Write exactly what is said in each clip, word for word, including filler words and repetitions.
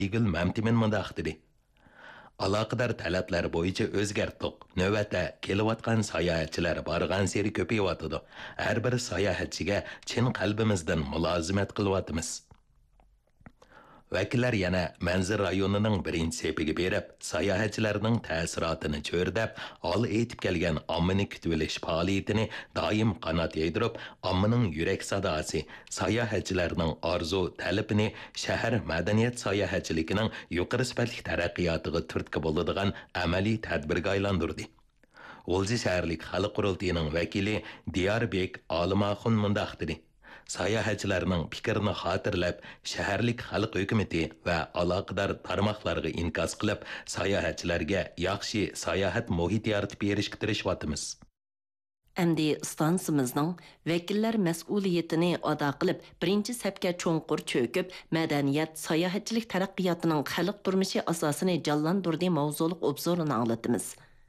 İgil Məmtimin mındaq dedi. Aloqador talablar bo'yicha o'zgartdik. Navbatda kelayotgan sayohatchilar borgan seri ko'payyotidi. Har bir sayohatchiga chin qalbimizdan mulozimat qilyapmiz. Vakillar yana Manzir rayonining birinchi sepiga berib, sayohatchilarning ta'sirotini cho'rdab, ol etib kelgan ommani kutib olish faoliyatini doim qanot yaydirib, ommaning yurak sadosi, sayohatchilarning orzu talabini shahar madaniyat sayohatchiligining yuqori sifatli taraqqiyotiga turtki bo'ladigan amaliy tadbirga aylantirdi. G'o'lji shaharlik xalq qurultiyining vakili Diyorbek Olimaxun mundaq dedi. Sayohatchilarning fikrini xotirlab, shaharlik xalq hukumati va aloqador tarmoqlarga inkos qilib, sayohatchilarga yaxshi sayohat muhiti yaratib berishga tirishyapmiz. Әмді станцымызның вәкілләр мәс'улiyetini ада qilib, birinchi сәпкә чоңқур чөкіп, мәдәният, саяхатчылык тараqqiyotының xalq turmushi asosini jonlantirdi mavzuliq obzorini anglatimiz.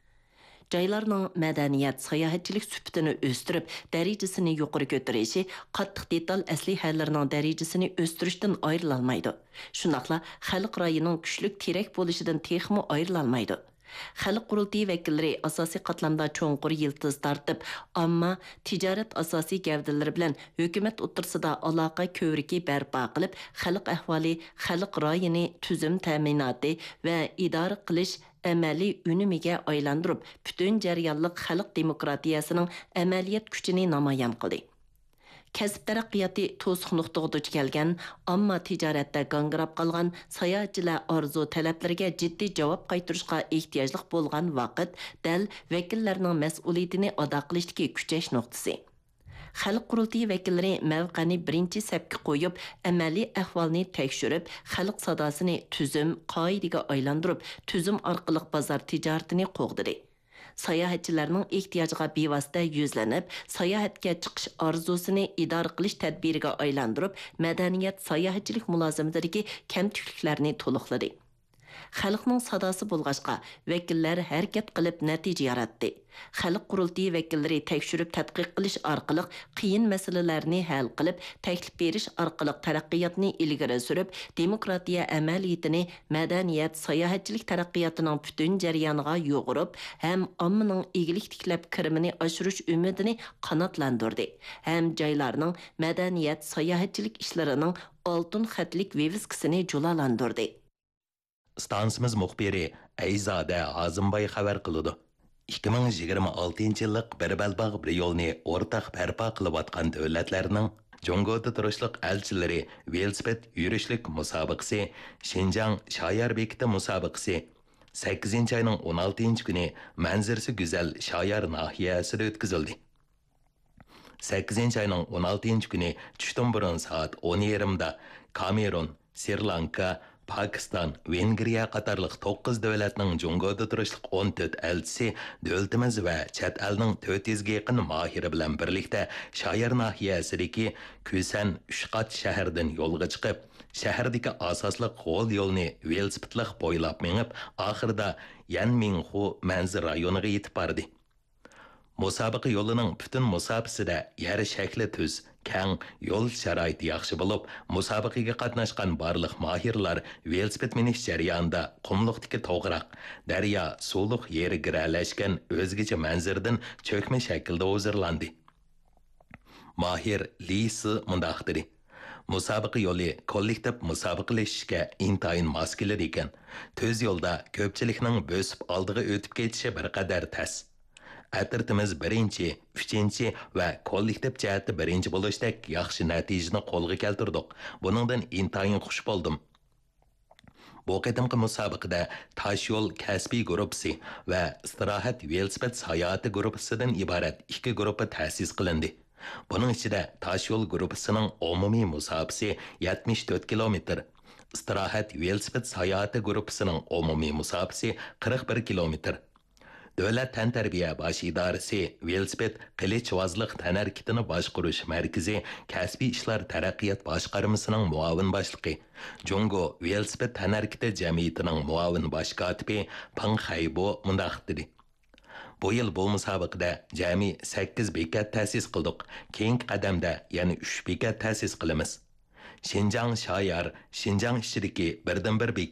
Joylarning madaniyat, sayohatchilik sübtini o'stirib, darajasini yuqori ko'tarishi, qattiq detal aslihalarining darajasini o'stirishdan ayrilolmaydi. Shunaqla xalq rayining kuchlik terak bo'lishidan texmo ayrilolmaydi. Xalq qurultiyi vakillari asosiy qatlamda cho'nqur yiltiz tortib, ammo tijorat asosiy gavdalari bilan hukumat o'rtasida aloqa ko'riki barpo qilib, xalq ahvoli, xalq rayini tuzum ta'minoti va idora qilish amaliy unumiga aylantirib, butun jarayonlik xalq demokratiyasining amaliyat kuchini namoyon qildi. Kasb taraqqiyoti to'siq nuqtaga duch kelgan, ammo tijoratda gangrab qolgan sayohatchilar orzu talablariga jiddiy javob qaytarishga ehtiyojli bo'lgan vaqt dal vakillarning mas'uliyatini ado qilishdagi kuchash nuqtasi. Xalq qurultiyi vakillari mavqani birinchi sapga qo'yib, amaliy ahvolni tekshirib, xalq sadosini tuzum qoidaga aylantirib, tuzum orqali bozor tijoratini qo'g'didi. Sayohatchilarning ehtiyojiga bevosita yuzlanib, sayohatga chiqish orzusini idora qilish tadbiriga aylantirib, madaniyat sayohatchilik mulozimatidagi kamchiliklarni to'liqladi. Xalqning sadosi bo'lg'achqa vakillar harakat qilib natija yaratdi. Xalq qurultiyi vakillari tekshirib tadqiq qilish orqali qiyin masalalarni hal qilib, taklif berish orqali taraqqiyotni ilgari surib, demokratiya amaliyatini madaniyat sayohatchilik taraqqiyotining butun jarayoniga yo'g'irib, ham ommaning egilik tiklab kirimini oshirish umidini qanotlantirdi. Ham joylarning madaniyat sayohatchilik ishlarining oltin xatlik viviskasini julalantirdi. Stansimiz muxbiri Ayzoda Azimboy xabar qildi. ikki ming yigirma oltinchi yillik bir balbog' bir yo'lni o'rtaq barpo qilayotgan davlatlarning Jongoda turishliq elchilari velosiped yurishlik musobaqasi, Shinjang Shoyar bekiti musobaqasi sakkizinchi oyning o'n oltinchi kuni manzarasi go'zal Shoyar nahiyasida o'tkazildi. sakkizinchi oyning o'n oltinchi kuni tushdan burun soat o'n yarim da Kamerun, Sri Lanka, Pakistan, Vengriya qatarlıq to'qqiz davlatning Jongoda turishliq o'n to'rt elchisi davlatimiz va chet elning to'rt yuzga yaqin mohiri bilan birlikda Shoyar nahiyasidagi Kusan Ushqat shahardan yo'lga chiqib, shahardagi asosli qo'l yo'lni velosipedlik bo'ylab mengib, oxirida Yanmingxu Manzir rayoniga yetib bordi. Musobaqa yo'lining butun musofasida yer shakli tuz, keng, yo'l sharoiti yaxshi bo'lib, musobaqaga qatnashgan barliq mohirlar velosiped minish jarayonida qumliqdagi to'g'roq, daryo, suvliq yeri giralashgan o'zgacha manzardan cho'kma shaklda hozirlandi. Mohir Lisi mundaq dedi. Musobaqa yo'li kollektiv musobaqalashishga intayin mos keladi ekan. Tuz yo'lda ko'pchilikning bo'sib oldiga o'tib ketishi bir qadar tas. Atirtimiz birinchi, uchinchi va kollektiv jihatda birinchi bo'lishdek yaxshi natijani qo'lga keltirdik. Buningdan intayin xush bo'ldim. Bu qitimqi musobaqada Toshyo'l kasbiy guruhi va istirohat velosiped sayohati guruhidan iborat ikki guruh ta'sis qilindi. Buning ichida Toshyo'l guruhining umumiy musobaqasi yetmish to'rt kilometr, istirohat velosiped sayohati guruhining umumiy musobaqasi qirq bir kilometr. Davlat tantarbiya bosh idorasi velosiped qilichvozlik tanarkitini boshqarish markazi kasbiy ishlar taraqqiyot boshqarmasining muavin boshlig'i, Jongo velosiped tanarkiti jamiyatining muavin bosh kotibi Pang Xaybo mundaq dedi. Bu yil bu musobaqada jami sakkiz bekat ta'sis qildik. Keyingi qadamda yana uch bekat ta'sis qilamiz. Şinjan şayar, Şinjan işidiki birden bir